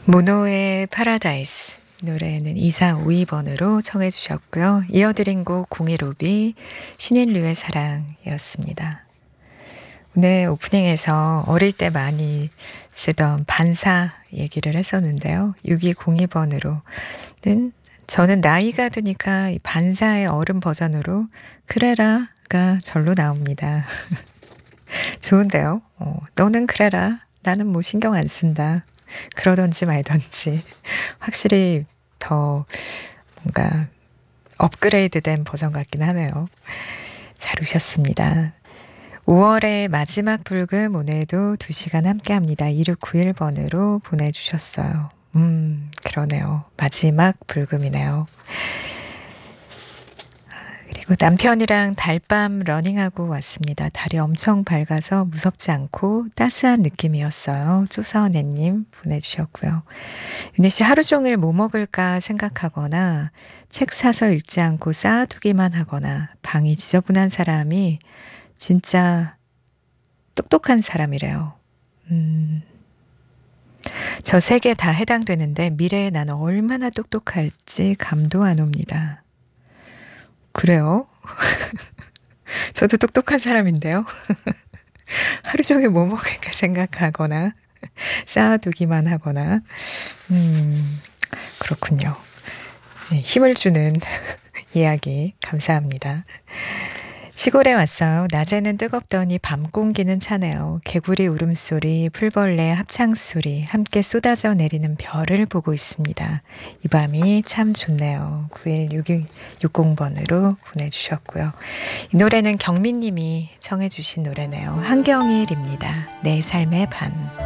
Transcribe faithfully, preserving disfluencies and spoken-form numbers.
모노의 파라다이스 노래는 이사오이 번으로 청해 주셨고요. 이어드린 곡 공일오비 신인류의 사랑이었습니다. 오늘 오프닝에서 어릴 때 많이 쓰던 반사 얘기를 했었는데요. 육이공이 번으로는 저는 나이가 드니까 이 반사의 어른 버전으로 그래라가 절로 나옵니다. 좋은데요. 어, 너는 그래라. 나는 뭐 신경 안 쓴다. 그러던지 말던지 확실히 더 뭔가 업그레이드된 버전 같긴 하네요. 잘 오셨습니다. 오월의 마지막 불금 오늘도 두 시간 함께합니다. 이육구일 번으로 보내주셨어요. 음 그러네요. 마지막 불금이네요. 그리고 남편이랑 달밤 러닝하고 왔습니다. 달이 엄청 밝아서 무섭지 않고 따스한 느낌이었어요. 쪼사원애님 보내주셨고요. 윤희 씨 하루 종일 뭐 먹을까 생각하거나 책 사서 읽지 않고 쌓아두기만 하거나 방이 지저분한 사람이 진짜 똑똑한 사람이래요. 음, 저 세 개 다 해당되는데 미래에 나는 얼마나 똑똑할지 감도 안 옵니다. 그래요? 저도 똑똑한 사람인데요. 하루 종일 뭐 먹을까 생각하거나 쌓아두기만 하거나 음, 그렇군요. 네, 힘을 주는 이야기 감사합니다. 시골에 왔어요. 낮에는 뜨겁더니 밤 공기는 차네요. 개구리 울음소리, 풀벌레 합창소리 함께 쏟아져 내리는 별을 보고 있습니다. 이 밤이 참 좋네요. 구일육공 번으로 보내주셨고요. 이 노래는 경민님이 청해 주신 노래네요. 한경일입니다. 내 삶의 반.